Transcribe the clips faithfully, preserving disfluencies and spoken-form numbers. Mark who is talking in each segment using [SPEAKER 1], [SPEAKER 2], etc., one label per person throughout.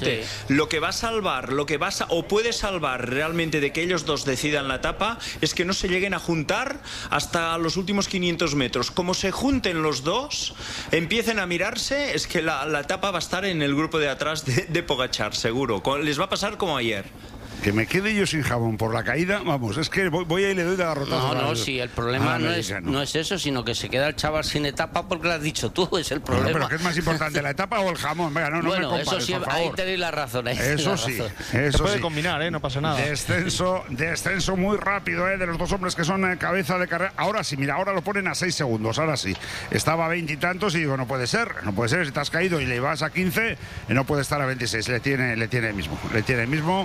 [SPEAKER 1] Sí. Lo que va a salvar, lo que va a, o puede salvar realmente de que ellos dos decidan la etapa es que no se lleguen a juntar hasta los últimos quinientos metros. Como se junten los dos, empiecen a mirarse, es que la, la etapa va a estar en el grupo de atrás de, de Pogačar, seguro. Les va a pasar como ayer.
[SPEAKER 2] Que me quede yo sin jabón por la caída, vamos, es que voy, voy ahí y le doy de garrotazo.
[SPEAKER 3] No, no, sí, el problema no es, no es eso, sino que se queda el chaval sin etapa porque lo has dicho tú, es el problema.
[SPEAKER 2] Bueno, pero ¿qué es más importante, la etapa o el jamón? Venga, no, no
[SPEAKER 3] bueno,
[SPEAKER 2] me compares,
[SPEAKER 3] eso sí,
[SPEAKER 2] por favor.
[SPEAKER 3] ahí tenéis la razón. Ahí
[SPEAKER 2] eso
[SPEAKER 3] la
[SPEAKER 2] sí,
[SPEAKER 3] razón.
[SPEAKER 2] eso
[SPEAKER 4] se puede
[SPEAKER 2] sí.
[SPEAKER 4] combinar, ¿eh? No pasa nada.
[SPEAKER 2] Descenso, descenso muy rápido, ¿eh? De los dos hombres que son eh, cabeza de carrera. Ahora sí, mira, ahora lo ponen a seis segundos, ahora sí. Estaba a veintitantos y, y digo, no puede ser, no puede ser, si te has caído y le vas a quince, no puede estar a veintiséis, le tiene, le tiene el mismo, le tiene el mismo.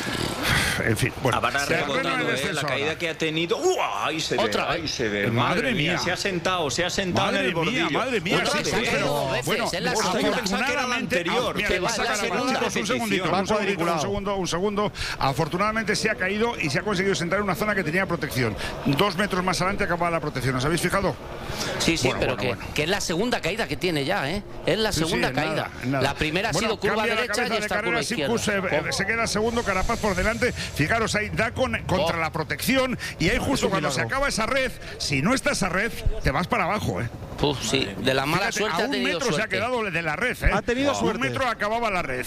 [SPEAKER 2] En fin, bueno.
[SPEAKER 1] Habrá rebotado, ¿eh? La caída ahora que ha tenido. ¡Uh! Ahí se ve,
[SPEAKER 3] ¿Otra?
[SPEAKER 1] ahí se ve.
[SPEAKER 2] Madre,
[SPEAKER 1] Madre mía,
[SPEAKER 2] mía.
[SPEAKER 1] se ha sentado, se ha sentado
[SPEAKER 2] Madre
[SPEAKER 1] en el bordillo.
[SPEAKER 2] mía, madre mía,
[SPEAKER 1] Otra
[SPEAKER 2] sí,
[SPEAKER 1] vez.
[SPEAKER 2] pero,
[SPEAKER 3] dos veces,
[SPEAKER 2] bueno,
[SPEAKER 3] es la
[SPEAKER 1] pues
[SPEAKER 3] segunda.
[SPEAKER 1] yo pensaba que era la anterior.
[SPEAKER 2] Mira,
[SPEAKER 1] Que
[SPEAKER 2] le
[SPEAKER 1] va
[SPEAKER 2] va a sacar
[SPEAKER 1] la
[SPEAKER 2] la
[SPEAKER 1] segunda
[SPEAKER 2] chicos, un segundito,
[SPEAKER 1] repetición.
[SPEAKER 2] un segundito, un segundo, un segundo. Afortunadamente se ha caído y se ha conseguido sentar en una zona que tenía protección. Dos metros más adelante acababa la protección, ¿os habéis fijado?
[SPEAKER 3] Sí, sí,
[SPEAKER 2] Bueno,
[SPEAKER 3] pero
[SPEAKER 2] bueno,
[SPEAKER 3] que,
[SPEAKER 2] bueno.
[SPEAKER 3] que es la segunda caída que tiene ya, ¿eh? Es la
[SPEAKER 2] Sí,
[SPEAKER 3] segunda
[SPEAKER 2] sí,
[SPEAKER 3] caída.
[SPEAKER 2] nada, nada.
[SPEAKER 3] La primera ha
[SPEAKER 2] Bueno,
[SPEAKER 3] sido curva
[SPEAKER 2] cambia la
[SPEAKER 3] derecha y
[SPEAKER 2] cabeza de
[SPEAKER 3] esta curva
[SPEAKER 2] carrera,
[SPEAKER 3] izquierda.
[SPEAKER 2] Sitkus, eh, se queda segundo, Carapaz por delante. Fijaros, ahí da con, contra
[SPEAKER 3] Oh.
[SPEAKER 2] la protección y ahí justo cuando se acaba esa red, si no está esa red, te vas para abajo, ¿eh?
[SPEAKER 3] Uf, sí, de la mala
[SPEAKER 2] Fíjate,
[SPEAKER 3] suerte
[SPEAKER 2] a
[SPEAKER 3] ha
[SPEAKER 2] un
[SPEAKER 3] tenido
[SPEAKER 2] metro
[SPEAKER 3] suerte.
[SPEAKER 2] se ha quedado de la red, ¿eh?
[SPEAKER 4] Ha tenido
[SPEAKER 2] A
[SPEAKER 4] suerte.
[SPEAKER 2] un metro acababa la red.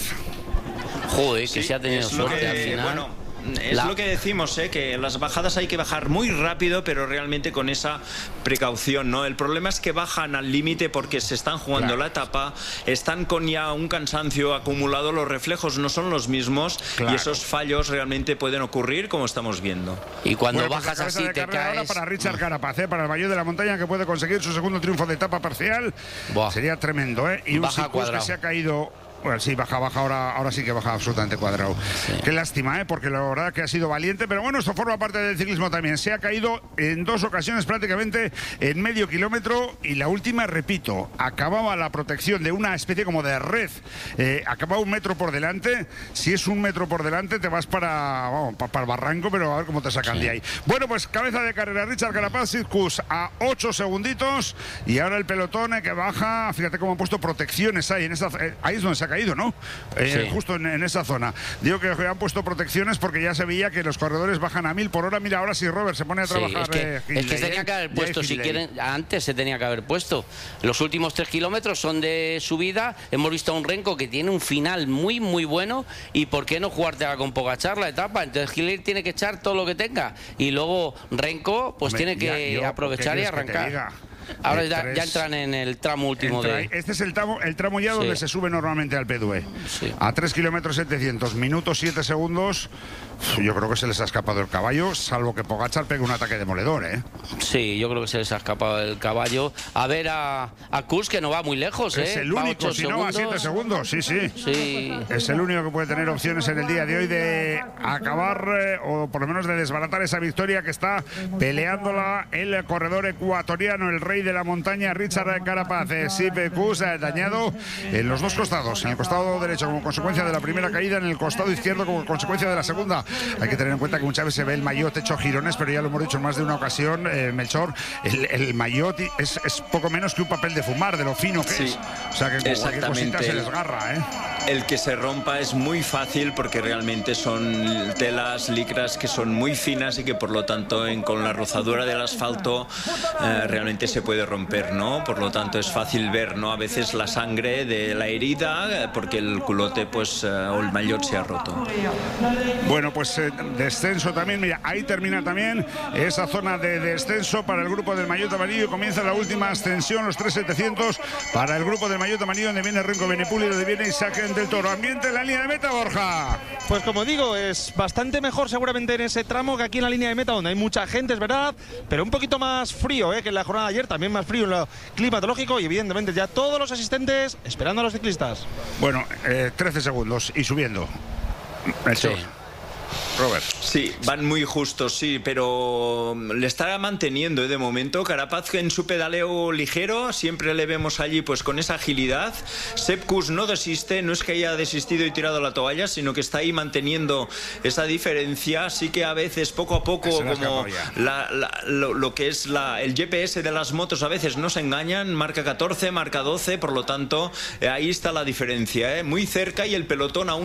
[SPEAKER 3] Joder, que
[SPEAKER 1] Sí,
[SPEAKER 3] se ha tenido
[SPEAKER 1] es lo
[SPEAKER 3] suerte
[SPEAKER 1] que-
[SPEAKER 3] al final.
[SPEAKER 1] Bueno, es
[SPEAKER 3] La-
[SPEAKER 1] lo que decimos, ¿eh? Que las bajadas hay que bajar muy rápido, pero realmente con esa precaución, ¿no? El problema es que bajan al límite porque se están jugando
[SPEAKER 2] Claro.
[SPEAKER 1] la etapa, están con ya un cansancio acumulado, los reflejos no son los mismos
[SPEAKER 2] Claro.
[SPEAKER 1] y esos fallos realmente pueden ocurrir, como estamos viendo.
[SPEAKER 3] Y cuando
[SPEAKER 2] Bueno, pues la
[SPEAKER 3] bajas
[SPEAKER 2] cabeza
[SPEAKER 3] así
[SPEAKER 2] de
[SPEAKER 3] te
[SPEAKER 2] carrera ahora
[SPEAKER 3] caes.
[SPEAKER 2] para Richard Carapaz, ¿eh? Para el Maillot de la Montaña, que puede conseguir su segundo triunfo de etapa parcial.
[SPEAKER 3] Buah.
[SPEAKER 2] Sería tremendo, ¿eh? Y un
[SPEAKER 3] Baja
[SPEAKER 2] Sitkus que
[SPEAKER 3] Cuadrado.
[SPEAKER 2] se ha caído. Bueno, sí, baja, baja, ahora, ahora sí que baja absolutamente Cuadrado. Qué lástima, ¿eh? Porque la verdad que ha sido valiente, pero bueno, esto forma parte del ciclismo también. Se ha caído en dos ocasiones prácticamente en medio kilómetro y la última, repito, acababa la protección de una especie como de red. Eh, acababa un metro por delante. Si es un metro por delante, te vas para, vamos, pa- para el barranco, pero a ver cómo te sacan de ahí. Bueno, pues cabeza de carrera, Richard Carapaz, Sitkus a ocho segunditos y ahora el pelotón eh, que baja. Fíjate cómo han puesto protecciones ahí, en esa, eh, ahí es donde se ha caído, ¿no? Eh,
[SPEAKER 3] Sí.
[SPEAKER 2] Justo en, en esa zona. Digo que han puesto protecciones porque ya se veía que los corredores bajan a mil por hora. Mira, ahora sí Robert se pone a
[SPEAKER 3] Sí,
[SPEAKER 2] trabajar.
[SPEAKER 3] es que,
[SPEAKER 2] eh,
[SPEAKER 3] es que
[SPEAKER 2] Hindley,
[SPEAKER 3] se tenía
[SPEAKER 2] eh.
[SPEAKER 3] que haber
[SPEAKER 2] Ya
[SPEAKER 3] puesto,
[SPEAKER 2] es
[SPEAKER 3] si
[SPEAKER 2] Hindley.
[SPEAKER 3] quieren, antes se tenía que haber puesto. Los últimos tres kilómetros son de subida, hemos visto a un Renko que tiene un final muy, muy bueno, y ¿por qué no jugártela con Pogačar la etapa? Entonces Hindley tiene que echar todo lo que tenga, y luego Renko pues
[SPEAKER 2] Hombre,
[SPEAKER 3] tiene que
[SPEAKER 2] ya, yo,
[SPEAKER 3] aprovechar
[SPEAKER 2] ¿qué
[SPEAKER 3] y
[SPEAKER 2] quieres que te
[SPEAKER 3] arrancar.
[SPEAKER 2] diga?
[SPEAKER 3] Ahora
[SPEAKER 2] El
[SPEAKER 3] ya,
[SPEAKER 2] tres-
[SPEAKER 3] ya entran en el tramo último
[SPEAKER 2] Entra
[SPEAKER 3] de...
[SPEAKER 2] ahí. Este es el tramo, el tramo ya donde
[SPEAKER 3] Sí.
[SPEAKER 2] se sube normalmente al P D U E.
[SPEAKER 3] Sí.
[SPEAKER 2] A tres kilómetros setecientos, minutos siete segundos. Yo creo que se les ha escapado el caballo, salvo que Pogačar pegue un ataque demoledor, ¿eh?
[SPEAKER 3] Sí, yo creo que se les ha escapado el caballo. A ver a, a Kuss, que no va muy lejos, ¿eh?
[SPEAKER 2] Es el
[SPEAKER 3] Va
[SPEAKER 2] único,
[SPEAKER 3] ocho
[SPEAKER 2] si no va a siete segundos, sí, sí.
[SPEAKER 3] Sí.
[SPEAKER 2] Es el único que puede tener opciones en el día de hoy de acabar eh, o por lo menos de desbaratar esa victoria que está peleándola el corredor ecuatoriano, el rey de la montaña, Richard Carapaz. Eh, Sepp Kuss eh, dañado en los dos costados, en el costado derecho como consecuencia de la primera caída, en el costado izquierdo como consecuencia de la segunda. Hay que tener en cuenta que muchas veces se ve el maillot hecho girones, pero ya lo hemos dicho en más de una ocasión, eh, Melchor, el, el maillot es, es poco menos que un papel de fumar, de lo fino que
[SPEAKER 1] Sí,
[SPEAKER 2] es. O sea que con cualquier cosita se desgarra, ¿eh?
[SPEAKER 1] El que se rompa es muy fácil porque realmente son telas, licras que son muy finas y que por lo tanto en, con la rozadura del asfalto eh, realmente se puede romper, ¿no? Por lo tanto es fácil ver, ¿no? A veces la sangre de la herida eh, porque el culote pues eh, o el maillot se ha roto.
[SPEAKER 2] Bueno, pues eh, descenso también, mira, ahí termina también esa zona de descenso para el grupo del maillot amarillo. Comienza la última ascensión, los tres setecientos para el grupo del maillot amarillo, donde viene Renko Benepulli, donde viene Isaac del Toro. Ambiente en la línea de meta, Borja.
[SPEAKER 4] Pues como digo, es bastante mejor seguramente en ese tramo que aquí en la línea de meta, donde hay mucha gente, es verdad, pero un poquito más frío ¿eh? que en la jornada de ayer, también más frío en lo climatológico y evidentemente ya todos los asistentes esperando a los ciclistas.
[SPEAKER 2] Bueno, eh, trece segundos y subiendo. Melchor.
[SPEAKER 3] Sí.
[SPEAKER 2] Robert.
[SPEAKER 1] Sí, van muy justos, sí, pero le está manteniendo ¿eh? de momento. Carapaz en su pedaleo ligero, siempre le vemos allí pues con esa agilidad. Sepp Kuss no desiste, no es que haya desistido y tirado la toalla, sino que está ahí manteniendo esa diferencia. Así que a veces, poco a poco, como la, la, lo, lo que es la, el G P S de las motos a veces no se engañan, marca catorce, marca doce, por lo tanto, eh, ahí está la diferencia, ¿eh? Muy cerca y el pelotón aún